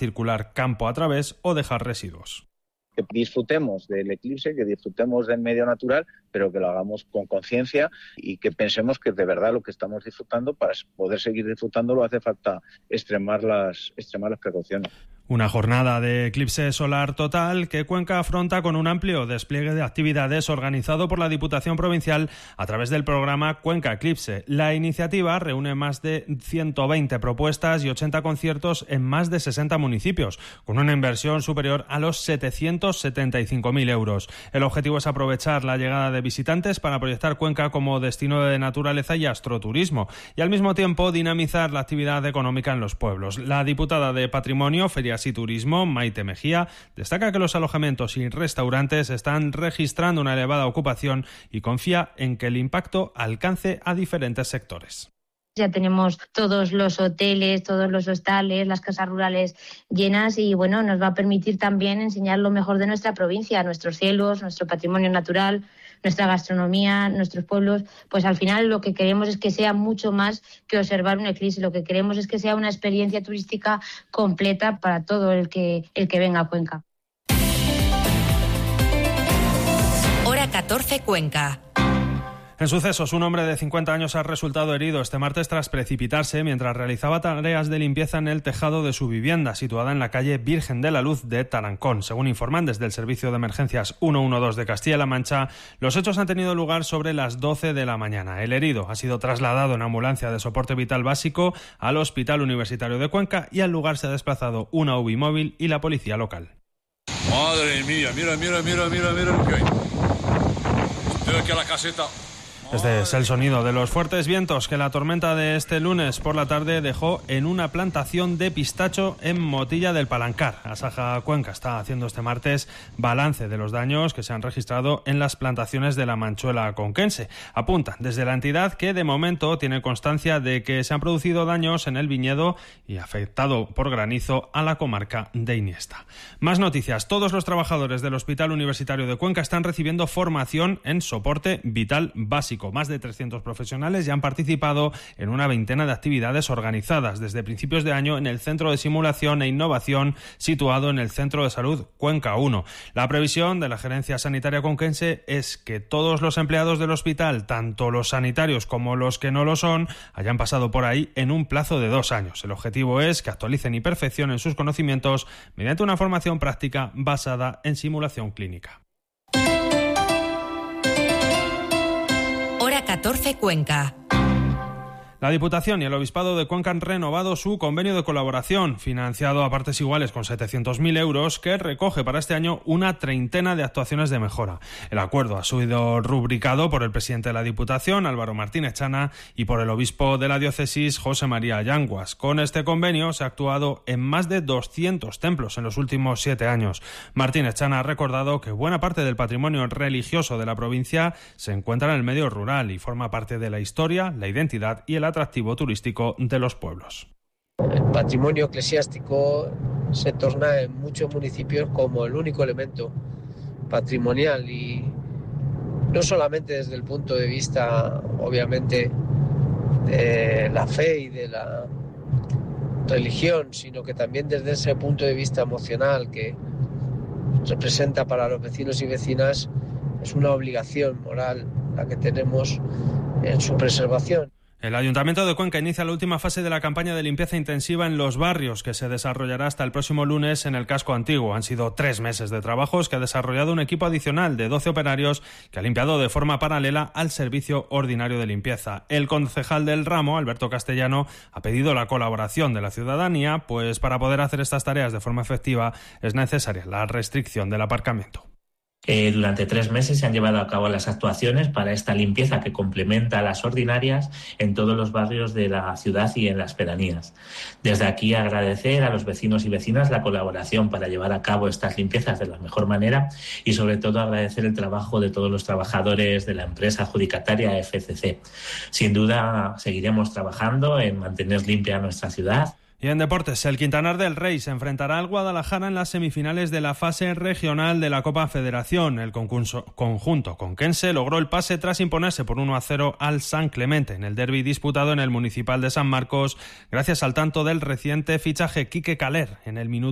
circular campo a través o dejar residuos. Que disfrutemos del eclipse, que disfrutemos del medio natural, pero que lo hagamos con conciencia y que pensemos que de verdad lo que estamos disfrutando, para poder seguir disfrutándolo, hace falta extremar las precauciones. Una jornada de eclipse solar total que Cuenca afronta con un amplio despliegue de actividades organizado por la Diputación Provincial a través del programa Cuenca Eclipse. La iniciativa reúne más de 120 propuestas y 80 conciertos en más de 60 municipios, con una inversión superior a los 775.000 euros. El objetivo es aprovechar la llegada de visitantes para proyectar Cuenca como destino de naturaleza y astroturismo y al mismo tiempo dinamizar la actividad económica en los pueblos. La diputada de Patrimonio, Ferias y Turismo, Maite Mejía, destaca que los alojamientos y restaurantes están registrando una elevada ocupación y confía en que el impacto alcance a diferentes sectores. Ya tenemos todos los hoteles, todos los hostales, las casas rurales llenas y nos va a permitir también enseñar lo mejor de nuestra provincia, nuestros cielos, nuestro patrimonio natural, nuestra gastronomía, nuestros pueblos. Pues al final lo que queremos es que sea mucho más que observar un eclipse, lo que queremos es que sea una experiencia turística completa para todo el que venga a Cuenca. Hora 14 Cuenca. En sucesos, un hombre de 50 años ha resultado herido este martes tras precipitarse mientras realizaba tareas de limpieza en el tejado de su vivienda, situada en la calle Virgen de la Luz de Tarancón. Según informan desde el Servicio de Emergencias 112 de Castilla-La Mancha, los hechos han tenido lugar sobre las 12 de la mañana. El herido ha sido trasladado en ambulancia de soporte vital básico al Hospital Universitario de Cuenca y al lugar se ha desplazado una UBI móvil y la policía local. Madre mía, mira lo que hay. Estoy aquí a la caseta. Este es el sonido de los fuertes vientos que la tormenta de este lunes por la tarde dejó en una plantación de pistacho en Motilla del Palancar. Asaja Cuenca está haciendo este martes balance de los daños que se han registrado en las plantaciones de la Manchuela conquense. Apunta desde la entidad que de momento tiene constancia de que se han producido daños en el viñedo y afectado por granizo a la comarca de Iniesta. Más noticias. Todos los trabajadores del Hospital Universitario de Cuenca están recibiendo formación en soporte vital básico. Más de 300 profesionales ya han participado en una veintena de actividades organizadas desde principios de año en el Centro de Simulación e Innovación situado en el Centro de Salud Cuenca 1. La previsión de la Gerencia Sanitaria conquense es que todos los empleados del hospital, tanto los sanitarios como los que no lo son, hayan pasado por ahí en un plazo de 2 años. El objetivo es que actualicen y perfeccionen sus conocimientos mediante una formación práctica basada en simulación clínica. Hora 14 Cuenca. La Diputación y el Obispado de Cuenca han renovado su convenio de colaboración, financiado a partes iguales con 700.000 euros, que recoge para este año una treintena de actuaciones de mejora. El acuerdo ha sido rubricado por el presidente de la Diputación, Álvaro Martínez Chana, y por el obispo de la diócesis, José María Yanguas. Con este convenio se ha actuado en más de 200 templos en los últimos 7 años. Martínez Chana ha recordado que buena parte del patrimonio religioso de la provincia se encuentra en el medio rural y forma parte de la historia, la identidad y el atractivo turístico de los pueblos. El patrimonio eclesiástico se torna en muchos municipios como el único elemento patrimonial y no solamente desde el punto de vista, obviamente, de la fe y de la religión, sino que también desde ese punto de vista emocional que representa para los vecinos y vecinas, es una obligación moral la que tenemos en su preservación. El Ayuntamiento de Cuenca inicia la última fase de la campaña de limpieza intensiva en los barrios, que se desarrollará hasta el próximo lunes en el casco antiguo. Han sido 3 meses de trabajos que ha desarrollado un equipo adicional de 12 operarios que ha limpiado de forma paralela al servicio ordinario de limpieza. El concejal del ramo, Alberto Castellano, ha pedido la colaboración de la ciudadanía, pues para poder hacer estas tareas de forma efectiva es necesaria la restricción del aparcamiento. Durante 3 meses se han llevado a cabo las actuaciones para esta limpieza que complementa a las ordinarias en todos los barrios de la ciudad y en las pedanías. Desde aquí agradecer a los vecinos y vecinas la colaboración para llevar a cabo estas limpiezas de la mejor manera y sobre todo agradecer el trabajo de todos los trabajadores de la empresa adjudicataria FCC. Sin duda seguiremos trabajando en mantener limpia nuestra ciudad. Y en deportes, el Quintanar del Rey se enfrentará al Guadalajara en las semifinales de la fase regional de la Copa Federación. El conjunto conquense logró el pase tras imponerse por 1-0 al San Clemente en el derbi disputado en el Municipal de San Marcos, gracias al tanto del reciente fichaje Quique Caler en el minuto